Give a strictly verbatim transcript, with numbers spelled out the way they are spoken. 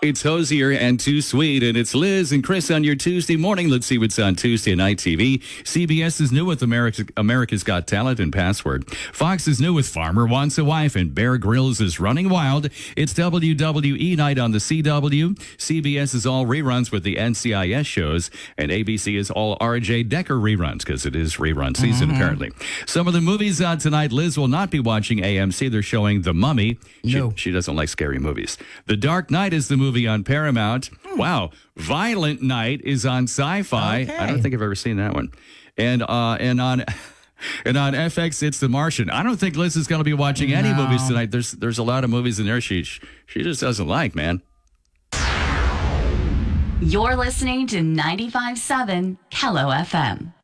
It's Hosier and Too Sweet, and it's Liz and Chris on your Tuesday morning. Let's see what's on Tuesday night T V. C B S is new with America, America's Got Talent and Password. Fox is new with Farmer Wants a Wife, and Bear Grylls is Running Wild. It's W W E night on the C W. C B S is all reruns with the N C I S shows, and A B C is all R J Decker reruns because it is rerun season, mm-hmm. apparently. Some of the movies on tonight, Liz will not be watching A M C. They're showing The Mummy. She, no. she doesn't like scary movies. The Dark Knight is the movie on Paramount. Hmm. Wow. Violent Night is on Sci-Fi. Okay. I don't think I've ever seen that one. And uh, and on and on F X, it's The Martian. I don't think Liz is going to be watching any no. movies tonight. There's there's a lot of movies in there she she just doesn't like, man. You're listening to ninety-five point seven Hello F M.